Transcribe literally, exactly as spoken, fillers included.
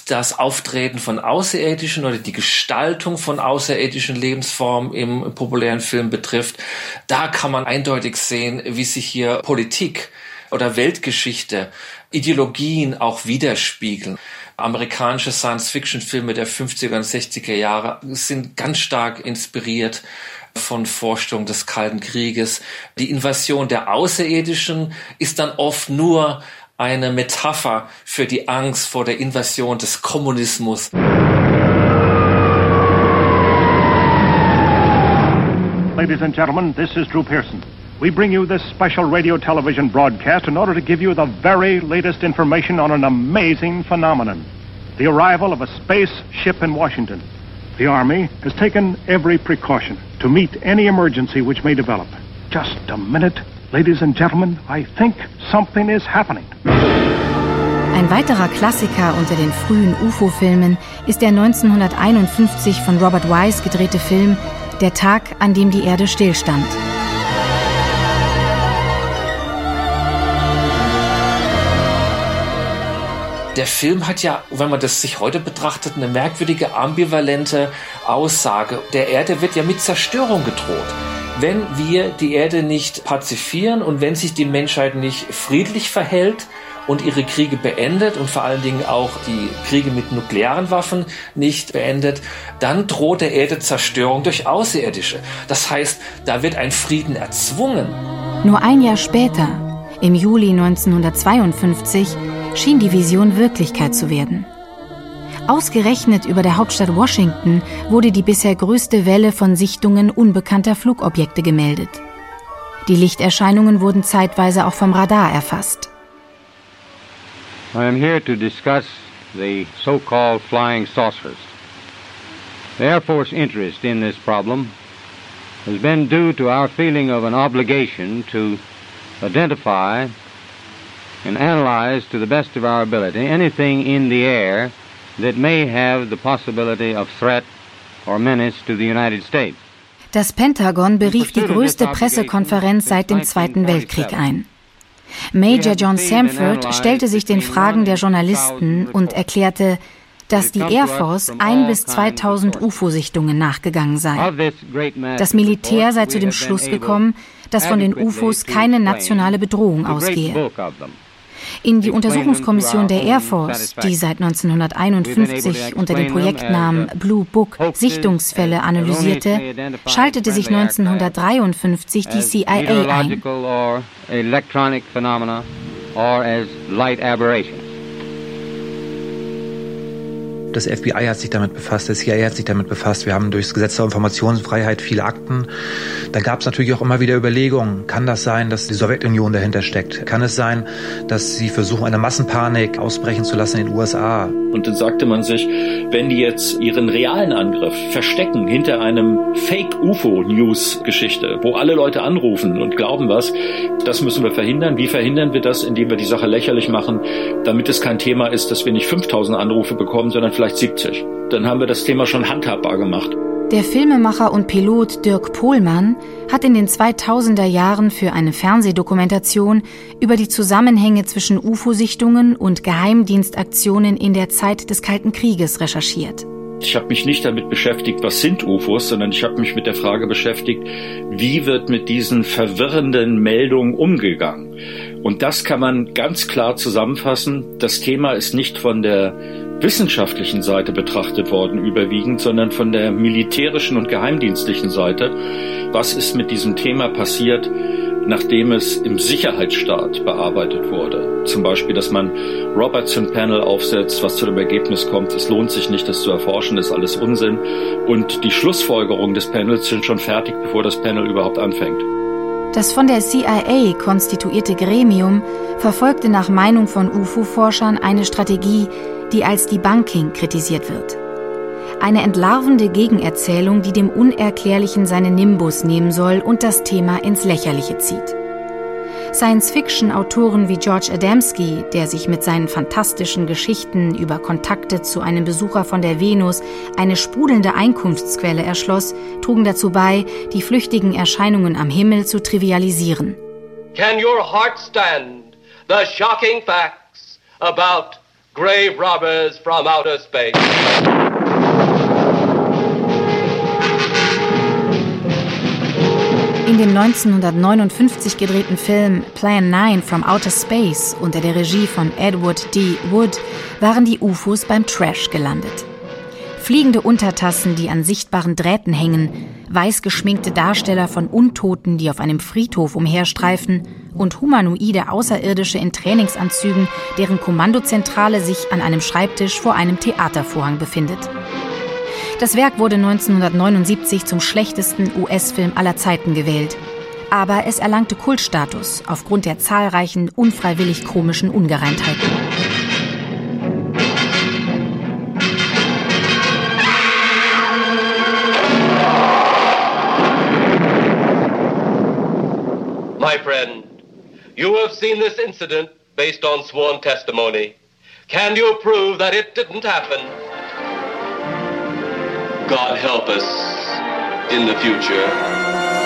das Auftreten von Außerirdischen oder die Gestaltung von außerirdischen Lebensformen im populären Film betrifft, da kann man eindeutig sehen, wie sich hier Politik oder Weltgeschichte, Ideologien auch widerspiegeln. Amerikanische Science-Fiction-Filme der fünfziger und sechziger Jahre sind ganz stark inspiriert von Vorstellungen des Kalten Krieges. Die Invasion der Außerirdischen ist dann oft nur eine Metapher für die Angst vor der Invasion des Kommunismus. Ladies and gentlemen, this is Drew Pearson. We bring you this special radio television broadcast in order to give you the very latest information on an amazing phenomenon. The arrival of a spaceship in Washington. The Army has taken every precaution to meet any emergency which may develop. Just a minute, ladies and gentlemen, I think something is happening. Ein weiterer Klassiker unter den frühen U F O-Filmen ist der neunzehnhunderteinundfünfzig von Robert Wise gedrehte Film Der Tag, an dem die Erde stillstand. Der Film hat ja, wenn man das sich heute betrachtet, eine merkwürdige, ambivalente Aussage. Der Erde wird ja mit Zerstörung gedroht. Wenn wir die Erde nicht pazifieren und wenn sich die Menschheit nicht friedlich verhält und ihre Kriege beendet und vor allen Dingen auch die Kriege mit nuklearen Waffen nicht beendet, dann droht der Erde Zerstörung durch Außerirdische. Das heißt, da wird ein Frieden erzwungen. Nur ein Jahr später, im Juli neunzehnhundertzweiundfünfzig, schien die Vision Wirklichkeit zu werden. Ausgerechnet über der Hauptstadt Washington wurde die bisher größte Welle von Sichtungen unbekannter Flugobjekte gemeldet. Die Lichterscheinungen wurden zeitweise auch vom Radar erfasst. I am here to discuss the so-called flying saucers. The Air Force interest in this problem has been due to our feeling of an obligation to identify and analyze to the best of our ability anything in the air that may have the possibility of threat or menace to the United States. Das Pentagon berief die größte Pressekonferenz seit dem Zweiten Weltkrieg ein. Major John Samford stellte sich den Fragen der Journalisten und erklärte, dass die Air Force ein bis zweitausend U F O-Sichtungen nachgegangen sei. Das Militär sei zu dem Schluss gekommen, dass von den U F Os keine nationale Bedrohung ausgehe. In die Untersuchungskommission der Air Force, die seit neunzehnhunderteinundfünfzig unter dem Projektnamen Blue Book Sichtungsfälle analysierte, schaltete sich neunzehnhundertdreiundfünfzig die C I A ein. Das F B I hat sich damit befasst, das C I A hat sich damit befasst. Wir haben durchs Gesetz zur Informationsfreiheit viele Akten. Da gab es natürlich auch immer wieder Überlegungen. Kann das sein, dass die Sowjetunion dahinter steckt? Kann es sein, dass sie versuchen, eine Massenpanik ausbrechen zu lassen in den U S A? Und dann sagte man sich, wenn die jetzt ihren realen Angriff verstecken hinter einem Fake-U F O-News-Geschichte, wo alle Leute anrufen und glauben was, das müssen wir verhindern. Wie verhindern wir das? Indem wir die Sache lächerlich machen, damit es kein Thema ist, dass wir nicht fünftausend Anrufe bekommen, sondern vielleicht siebzig. Dann haben wir das Thema schon handhabbar gemacht. Der Filmemacher und Pilot Dirk Pohlmann hat in den zweitausender Jahren für eine Fernsehdokumentation über die Zusammenhänge zwischen U F O-Sichtungen und Geheimdienstaktionen in der Zeit des Kalten Krieges recherchiert. Ich habe mich nicht damit beschäftigt, was sind U F Os, sondern ich habe mich mit der Frage beschäftigt, wie wird mit diesen verwirrenden Meldungen umgegangen. Und das kann man ganz klar zusammenfassen. Das Thema ist nicht von der wissenschaftlichen Seite betrachtet worden überwiegend, sondern von der militärischen und geheimdienstlichen Seite. Was ist mit diesem Thema passiert, nachdem es im Sicherheitsstaat bearbeitet wurde? Zum Beispiel, dass man Robertson Panel aufsetzt, was zu dem Ergebnis kommt, es lohnt sich nicht, das zu erforschen, ist alles Unsinn. Und die Schlussfolgerungen des Panels sind schon fertig, bevor das Panel überhaupt anfängt. Das von der C I A konstituierte Gremium verfolgte nach Meinung von U F O-Forschern eine Strategie, die als Debunking kritisiert wird. Eine entlarvende Gegenerzählung, die dem Unerklärlichen seinen Nimbus nehmen soll und das Thema ins Lächerliche zieht. Science-Fiction-Autoren wie George Adamski, der sich mit seinen fantastischen Geschichten über Kontakte zu einem Besucher von der Venus eine sprudelnde Einkunftsquelle erschloss, trugen dazu bei, die flüchtigen Erscheinungen am Himmel zu trivialisieren. Can your heart stand the shocking facts about grave robbers from outer space. In dem neunzehnhundertneunundfünfzig gedrehten Film Plan neun from Outer Space unter der Regie von Edward D. Wood waren die U F Os beim Trash gelandet. Fliegende Untertassen, die an sichtbaren Drähten hängen, weiß geschminkte Darsteller von Untoten, die auf einem Friedhof umherstreifen und humanoide Außerirdische in Trainingsanzügen, deren Kommandozentrale sich an einem Schreibtisch vor einem Theatervorhang befindet. Das Werk wurde neunzehnhundertneunundsiebzig zum schlechtesten U S-Film aller Zeiten gewählt. Aber es erlangte Kultstatus aufgrund der zahlreichen unfreiwillig komischen Ungereimtheiten. My friend, you have seen this incident based on sworn testimony. Can you prove that it didn't happen? God help us in the future.